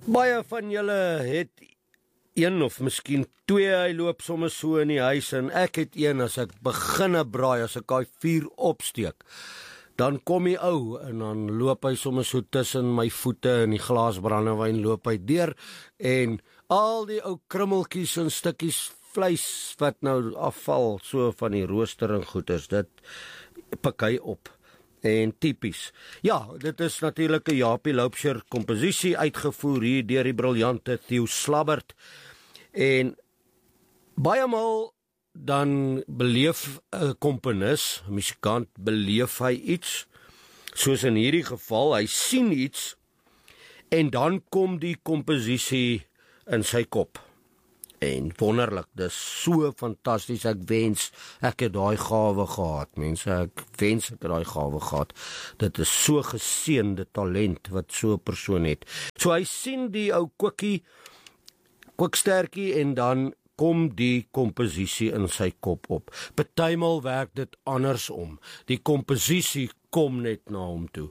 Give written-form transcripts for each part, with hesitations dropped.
Baie van julle het een of miskien twee, hy loop sommer so in die huis en ek het een as ek beginne braai, as ek daai vuur opsteek. Dan kom die ou en dan loop hy sommer so tussen my voete en die glas brandewyn loop hy deur en al die ou krummeltjies en stukkies vleis wat nou afval so van die rooster en goeders, dit pik hy op. En typies. Ja, dit is natuurlik 'n Japie Loubser komposisie uitgevoer hier deur die briljante Theo Slabbert. En baie maal dan beleef 'n komponis, 'n musikant beleef hy iets, soos in hierdie geval, hy sien iets en dan kom die komposisie in sy kop. En wonderlik, dis so fantasties, ek wens ek het daai gawe gehad, mense, ek wens ek het daai gawe gehad. Dit is so geseënde talent wat so 'n persoon het. So hy sien die ou kookstertjie en dan kom die komposisie in sy kop op. Partymal werk dit andersom. Die komposisie kom net na hom toe.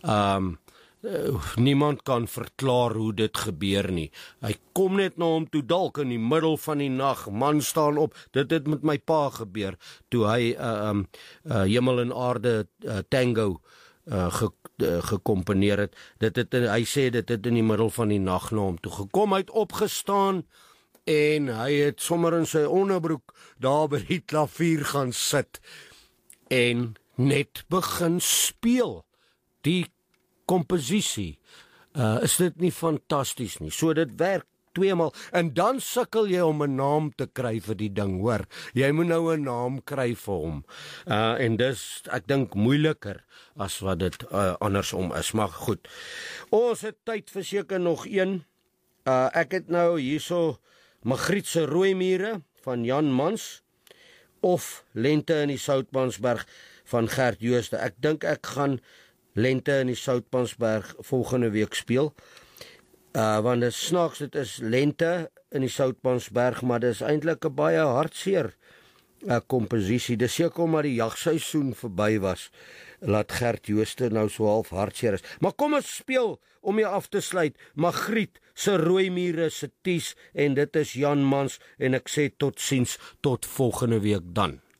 Niemand kan verklaar hoe dit gebeur nie. Hy kom net na hom toe, dalk in die middel van die nag, man staan op. Dit het met my pa gebeur toe hy Hemel en Aarde tango gekomponeer het. Hy sê dit het in die middel van die nag na hom toe gekom. Hy het opgestaan en hy het sommer in sy onderbroek daar by die klavier gaan sit en net begin speel. Die komposisie, is dit nie fantasties nie? So dit werk tweemaal, en dan sukkel jy om 'n naam te kry vir die ding, hoor. Jy moet nou 'n naam kry vir hom. En dis, ek dink, moeiliker as wat dit andersom is, maar goed. Ons het tyd vir seker nog een. Ek het nou hierso Magrietse Rooimure van Jan Mans of Lente in die Soutpansberg van Gert Jooste. Ek dink ek gaan Lente in die Soutpansberg volgende week speel. Want dit snaaks, dit is lente in die Soutpansberg, maar dit is eintlik 'n baie hartseer komposisie. Dis seker omdat die jagseisoen verby was, laat Gert Jooste nou so half hartseer is. Maar kom ons speel om jy af te sluit, Magriet se Rooimure se Ties, en dit is Jan Mans, en ek sê totsiens, tot volgende week dan.